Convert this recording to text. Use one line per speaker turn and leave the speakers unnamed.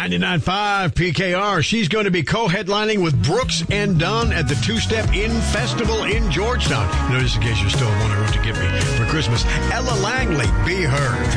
99.5 PKR. She's going to be co-headlining with Brooks and Dunn at the Two-Step Inn Festival in Georgetown. Just in case you're still wondering what to give me for Christmas, Ella Langley, Be Her.